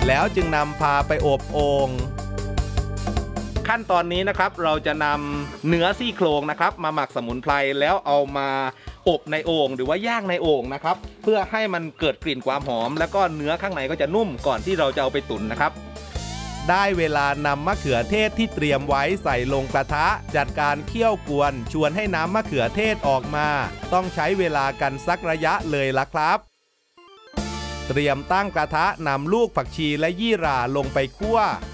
แล้วจึงนำพาไปอบโอ่งขั้นตอนนี้นะครับเราจะนำเนื้อซี่โครงนะครับมาหมักสมุนไพรแล้วเอามาอบในโอ่งหรือว่าย่างในโอ่งนะครับเพื่อให้มันเกิดกลิ่นความหอมแล้วก็เนื้อข้างในก็จะนุ่มก่อนที่เราจะเอาไปตุ๋นนะครับได้เวลานำมะเขือเทศที่เตรียมไว้ใส่ลงกระทะจัดการเคี่ยวกวนชวนให้น้ำมะเขือเทศออกมาต้องใช้เวลากันสักระยะเลยล่ะครับเตรียมตั้งกระทะนำลูกผักชีและยี่หร่าลงไปคั่ว